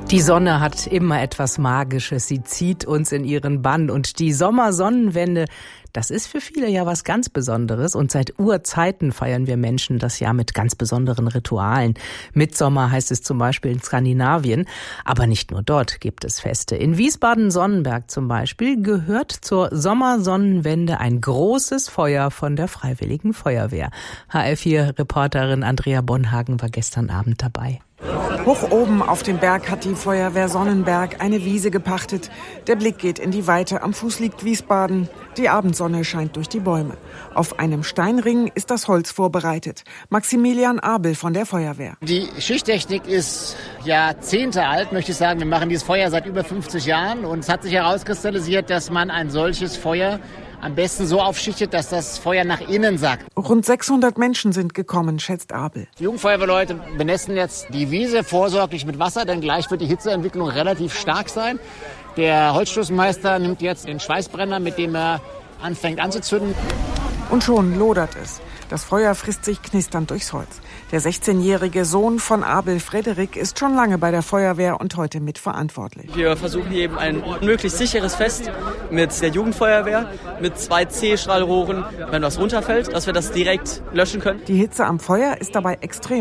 Die Sonne hat immer etwas Magisches. Sie zieht uns in ihren Bann. Und die Sommersonnenwende, das ist für viele ja was ganz Besonderes. Und seit Urzeiten feiern wir Menschen das Jahr mit ganz besonderen Ritualen. Mitsommer heißt es zum Beispiel in Skandinavien. Aber nicht nur dort gibt es Feste. In Wiesbaden-Sonnenberg zum Beispiel gehört zur Sommersonnenwende ein großes Feuer von der Freiwilligen Feuerwehr. HR4-Reporterin Andrea Bonhagen war gestern Abend dabei. Hoch oben auf dem Berg hat die Feuerwehr Sonnenberg eine Wiese gepachtet. Der Blick geht in die Weite. Am Fuß liegt Wiesbaden. Die Abendsonne scheint durch die Bäume. Auf einem Steinring ist das Holz vorbereitet. Maximilian Abel von der Feuerwehr. Die Schichttechnik ist Jahrzehnte alt, möchte ich sagen. Wir machen dieses Feuer seit über 50 Jahren. Und es hat sich herauskristallisiert, dass man ein solches Feuer am besten so aufschichtet, dass das Feuer nach innen sackt. Rund 600 Menschen sind gekommen, schätzt Abel. Die Jugendfeuerwehrleute benässen jetzt die Wiese vorsorglich mit Wasser, denn gleich wird die Hitzeentwicklung relativ stark sein. Der Holzstoßmeister nimmt jetzt den Schweißbrenner, mit dem er anfängt anzuzünden. Und schon lodert es. Das Feuer frisst sich knisternd durchs Holz. Der 16-jährige Sohn von Abel, Frederik, ist schon lange bei der Feuerwehr und heute mitverantwortlich. Wir versuchen hier eben ein möglichst sicheres Fest mit der Jugendfeuerwehr, mit 2 C-Strahlrohren, wenn was runterfällt, dass wir das direkt löschen können. Die Hitze am Feuer ist dabei extrem.